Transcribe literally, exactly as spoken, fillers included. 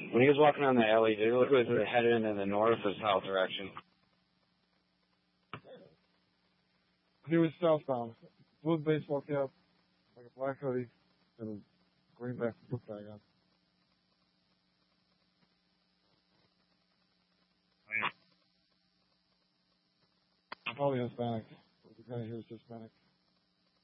When he was walking down the alley, did he look like he was headed in the north or south direction? He was southbound. Blue baseball cap, like a black hoodie, and a green back book bag on. Probably Hispanic. The guy here is Hispanic.